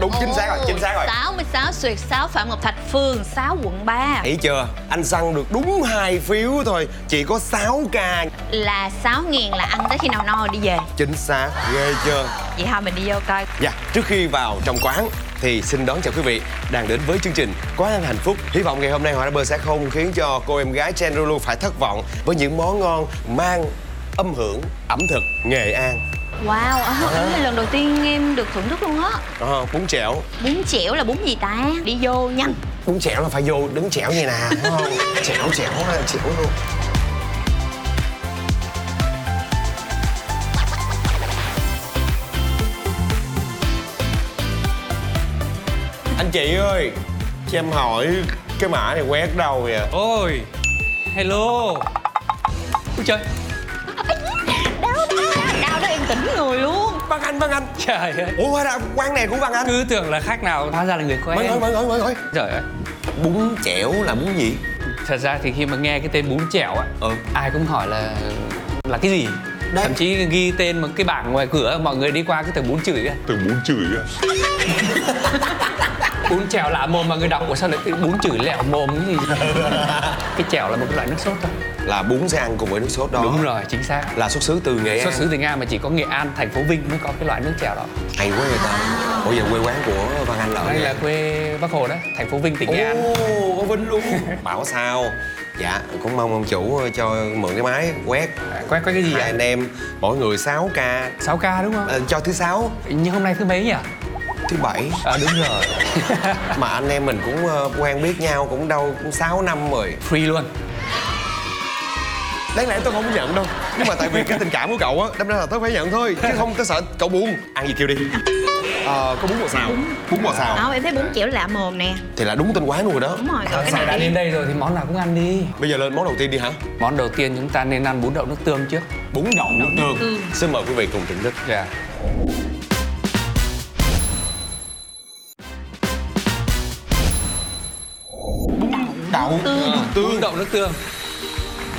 Đúng, chính xác rồi, chính xác rồi. 66 Xuyệt, 6 Phạm Ngọc Thạch, phường 6 quận 3. Thấy chưa? Anh săn được đúng 2 phiếu thôi. Chỉ có 6k. Là 6.000 là ăn tới khi nào no đi về. Chính xác, ghê chưa? Vậy thôi mình đi vô coi. Dạ, trước khi vào trong quán thì xin đón chào quý vị đang đến với chương trình Quán ăn hạnh phúc. Hy vọng ngày hôm nay Hòa Bơ sẽ không khiến cho cô em gái Chen Lulu phải thất vọng với những món ngon mang âm hưởng ẩm thực Nghệ An. Wow, đây là lần đầu tiên em được thưởng thức luôn á. Bún chẻo. Bún chẻo là bún gì ta? Đi vô nhanh. Bún chẻo là phải vô đứng chẻo như nè, đúng không? Chẻo luôn. Anh chị ơi, cho em hỏi cái mã này quét đâu vậy? Ôi, hello. Ôi trời. Đau đó em tỉnh người luôn. Văn Anh. Trời ơi. Ủa, hóa ra quán này của Văn Anh. Cứ tưởng là khách nào hóa ra là người quen. Mới. Trời ơi. Bún chẻo là bún gì? Thật ra thì khi mà nghe cái tên bún chẻo á, ai cũng hỏi là cái gì. Đấy. Thậm chí ghi tên một cái bảng ngoài cửa, mọi người đi qua cứ tưởng bún chửi á. Bún chèo lạ mồm mà người đọc của sao lại bún chửi lẹo mồm cái gì. Cái chèo là một cái loại nước sốt thôi. Là bún sẽ ăn cùng với nước sốt đó. Đúng rồi, chính xác. Là xuất xứ từ Nghệ An. Xuất xứ từ Nga mà chỉ có Nghệ An, thành phố Vinh mới có cái loại nước chèo đó. Hay quá người ta. Ủa giờ quê quán của Văn Anh là ở Đây Nghệ là An. quê Bắc Hồ đó, thành phố Vinh, tỉnh Nghệ An. Ồ, ở Vinh luôn. Bảo sao? Dạ, cũng mong ông chủ cho mượn cái máy quét. Quét cái gì Hai vậy? anh em mỗi người 6k. 6k đúng không? Cho thứ 6. Nhưng hôm nay thứ mấy nhỉ? Thứ 7. Đúng rồi. Mà anh em mình cũng quen biết nhau cũng đâu cũng 6 năm rồi. Free luôn. Đáng lẽ tôi không nhận đâu. Nhưng mà tại vì cái tình cảm của cậu á, đâm ra là tôi phải nhận thôi. Chứ không tôi sợ cậu buồn. Ăn gì kêu đi. Có bún bò xào. Bún bò xào. Không, em thấy bún chẻo lạ mồm nè. Thì là đúng tên quán luôn rồi đó. Đúng rồi, Sao cái đã này đến đây rồi thì món nào cũng ăn đi. Bây giờ lên món đầu tiên đi hả? Món đầu tiên chúng ta nên ăn bún đậu nước tương trước. Bún đậu nước tương. Xin mời quý vị cùng thưởng thức. Dạ. Đậu Bún đậu nước tương.